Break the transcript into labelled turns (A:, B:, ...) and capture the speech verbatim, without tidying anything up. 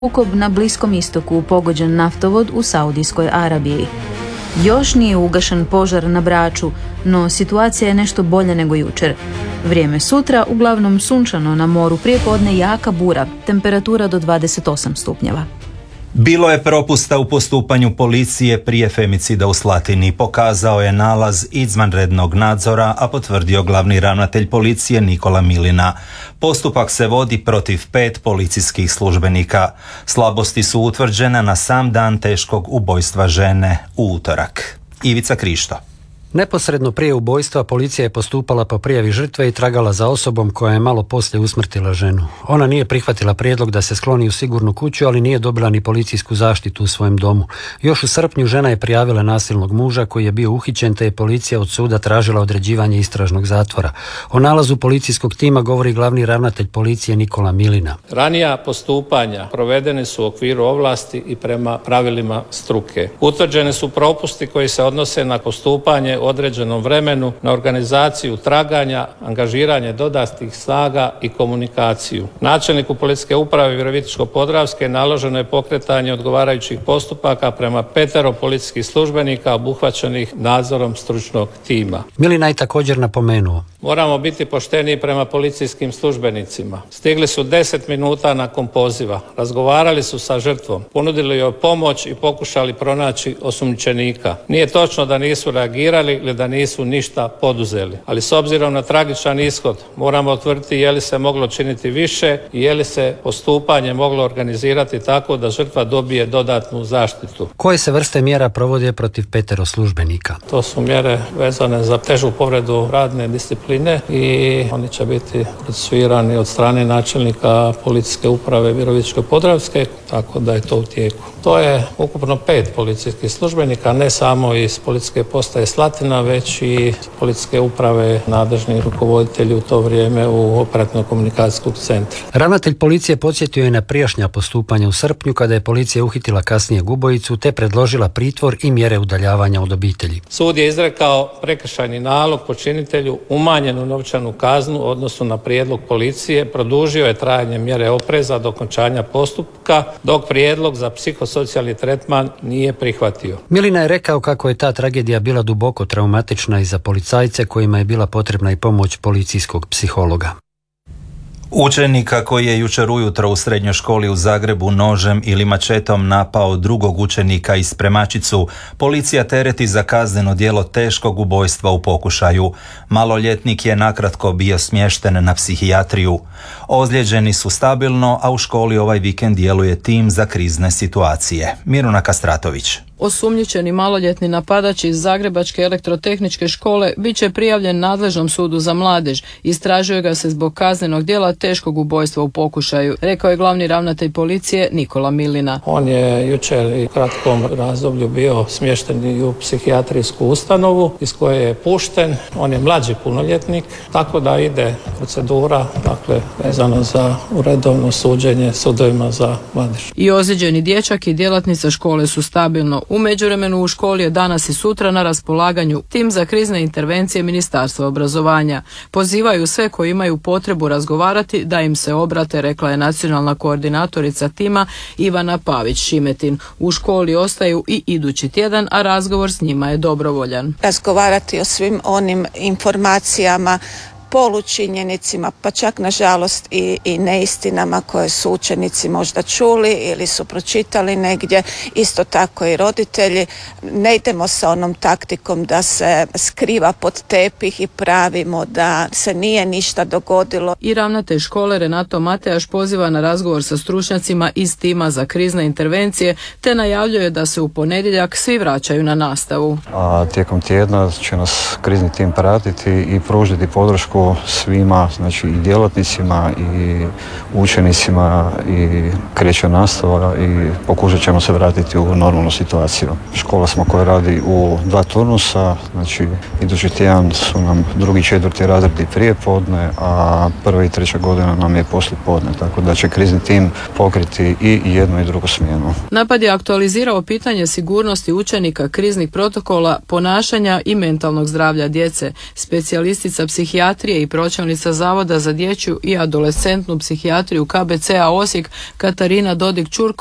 A: Sukob na Bliskom istoku, pogođen naftovod u Saudijskoj Arabiji. Još nije ugašen požar na Braču, no situacija je nešto bolja nego jučer. Vrijeme sutra uglavnom sunčano, na moru prijepodne jaka bura, temperatura do dvadeset osam stupnjeva.
B: Bilo je propusta u postupanju policije prije femicida u Slatini, pokazao je nalaz izvanrednog nadzora, a potvrdio glavni ravnatelj policije Nikola Milina. Postupak se vodi protiv pet policijskih službenika. Slabosti su utvrđene na sam dan teškog ubojstva žene u utorak. Ivica Krišto.
C: Neposredno prije ubojstva policija je postupala po prijavi žrtve i tragala za osobom koja je malo poslije usmrtila ženu. Ona nije prihvatila prijedlog da se skloni u sigurnu kuću, ali nije dobila ni policijsku zaštitu u svojem domu. Još u srpnju žena je prijavila nasilnog muža koji je bio uhićen, te je policija od suda tražila određivanje istražnog zatvora. O nalazu policijskog tima govori glavni ravnatelj policije Nikola Milina.
D: Ranija postupanja provedene su u okviru ovlasti i prema pravilima struke. Utvrđene su propusti koji se odnose na postupanje određenom vremenu, na organizaciju traganja, angažiranje dodatnih snaga i komunikaciju. Načelniku policijske uprave Virovitičko-podravske naloženo je pokretanje odgovarajućih postupaka prema petero policijskih službenika obuhvaćenih nadzorom stručnog tima.
C: Milina je također napomenuo:
D: moramo biti pošteniji prema policijskim službenicima. Stigli su deset minuta nakon poziva, razgovarali su sa žrtvom, ponudili joj pomoć i pokušali pronaći osumnjičenika. Nije točno da nisu reagirali ili da nisu ništa poduzeli. Ali s obzirom na tragičan ishod moramo utvrditi je li se moglo činiti više i je li se postupanje moglo organizirati tako da žrtva dobije dodatnu zaštitu.
C: Koje se vrste mjera provode protiv petero službenika?
D: To su mjere vezane za težu povredu radne discipline i oni će biti procesuirani od strane načelnika policijske uprave Virovitičko-podravske, tako da je to u tijeku. To je ukupno pet policijskih službenika, ne samo iz policijske postaje Slatina, već i policijske uprave, nadležni rukovoditelji u to vrijeme u operativno-komunikacijskog centra.
C: Ravnatelj policije podsjetio je na prijašnja postupanja u srpnju, kada je policija uhitila kasnije ubojicu te predložila pritvor i mjere udaljavanja od obitelji.
D: Sud je izrekao prekršajni nalog počinitelju, umanjenu novčanu kaznu u odnosu na prijedlog policije, produžio je trajanje mjere opreza do okončanja postupka, dok prijedlog za psihosocijalni tretman nije prihvatio.
C: Milina je rekao kako je ta tragedija bila duboko traumatična i za policajce kojima je bila potrebna i pomoć policijskog psihologa.
B: Učenika koji je jučer ujutro u srednjoj školi u Zagrebu nožem ili mačetom napao drugog učenika iz Spremačicu, policija tereti za kazneno djelo teškog ubojstva u pokušaju. Maloljetnik je nakratko bio smješten na psihijatriju. Ozlijeđeni su stabilno, a u školi ovaj vikend djeluje tim za krizne situacije. Miruna Kastratović.
E: Osumnjičeni maloljetni napadač iz Zagrebačke elektrotehničke škole bit će prijavljen nadležnom sudu za mladež. Istražuje ga se zbog kaznenog djela teškog ubojstva u pokušaju, rekao je glavni ravnatelj policije Nikola Milina.
D: On je jučer i kratkom razdoblju bio smješten u psihijatrijsku ustanovu iz koje je pušten. On je mlađi punoljetnik, tako da ide procedura, dakle, vezano za uredovno suđenje sudovima za mladež.
E: I ozlijeđeni dječak i djelatnica škole su stabilno. U međuvremenu u školi je danas i sutra na raspolaganju tim za krizne intervencije Ministarstva obrazovanja. Pozivaju sve koji imaju potrebu razgovarati da im se obrate, rekla je nacionalna koordinatorica tima Ivana Pavić-Šimetin. U školi ostaju i idući tjedan, a razgovor s njima je dobrovoljan.
F: Razgovarati o svim onim informacijama, polučinjenicima, pa čak nažalost i, i neistinama koje su učenici možda čuli ili su pročitali negdje, isto tako i roditelji. Ne idemo sa onom taktikom da se skriva pod tepih i pravimo da se nije ništa dogodilo.
E: I ravnatelj škole Renato Matejaš poziva na razgovor sa stručnjacima iz tima za krizne intervencije, te najavljuje da se u ponedjeljak svi vraćaju na nastavu.
G: A tijekom tjedna će nas krizni tim pratiti i pružiti podršku svima, znači i djelatnicima i učenicima, i kreće nastava i pokušat ćemo se vratiti u normalnu situaciju. Škola smo koja radi u dva turnusa, znači idući tjedan su nam drugi i četvrti razredi prije podne, a prva i treća godina nam je poslije podne, tako da će krizni tim pokriti i jednu i drugu smjenu.
E: Napad je aktualizirao pitanje sigurnosti učenika, kriznih protokola, ponašanja i mentalnog zdravlja djece. Specijalistica psihijatrije psihijatrije i pročelnica Zavoda za dječju i adolescentnu psihijatriju K B C-a Osijek Katarina Dodik-Čurko